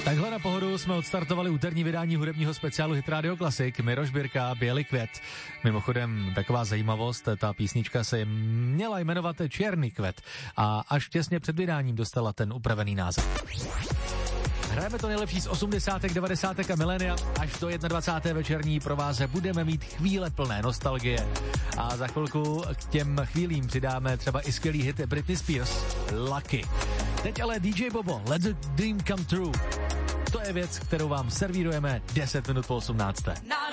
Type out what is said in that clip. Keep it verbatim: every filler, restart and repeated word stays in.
Takhle na pohodu jsme odstartovali úterní vydání hudebního speciálu Hit Radio Classic. Miroš Birka, Bělý květ. Mimochodem, taková zajímavost, ta písnička se měla jmenovat Černý květ a až těsně před vydáním dostala ten upravený název. Hrajeme to nejlepší z osmdesátek, devadesátek a milénia. Až do dvacáté první večerní prováze budeme mít chvíle plné nostalgie. A za chvilku k těm chvílím přidáme třeba i skvělý hit Britney Spears, Lucky. Teď ale D J Bobo, Let the Dream Come True. To je věc, kterou vám servírujeme deset minut po osmnácté.